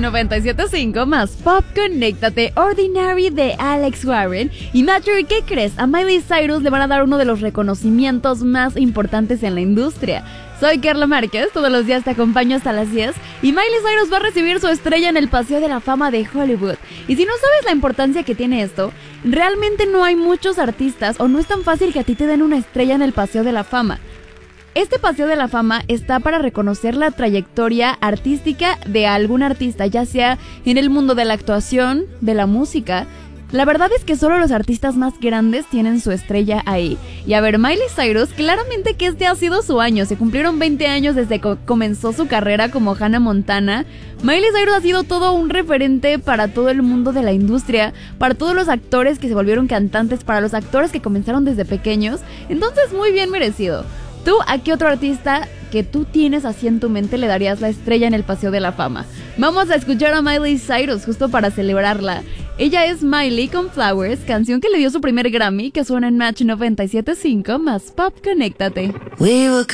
97.5 más Pop, conéctate. Ordinary de Alex Warren. Y Matthew, ¿qué crees? A Miley Cyrus le van a dar uno de los reconocimientos más importantes en la industria. Soy Carla Márquez, todos los días te acompaño hasta las 10 y Miley Cyrus va a recibir su estrella en el Paseo de la Fama de Hollywood. Y si no sabes la importancia que tiene esto, realmente no hay muchos artistas o no es tan fácil que a ti te den una estrella en el Paseo de la Fama. Este Paseo de la Fama está para reconocer la trayectoria artística de algún artista, ya sea en el mundo de la actuación, de la música. La verdad es que solo los artistas más grandes tienen su estrella ahí. Y a ver, Miley Cyrus, claramente que este ha sido su año. Se cumplieron 20 años desde que comenzó su carrera como Hannah Montana. Miley Cyrus ha sido todo un referente para todo el mundo de la industria, para todos los actores que se volvieron cantantes, para los actores que comenzaron desde pequeños. Entonces, muy bien merecido. ¿Tú a qué otro artista que tú tienes así en tu mente le darías la estrella en el Paseo de la Fama? Vamos a escuchar a Miley Cyrus justo para celebrarla. Ella es Miley con Flowers, canción que le dio su primer Grammy, que suena en Match 97.5 más Pop, conéctate.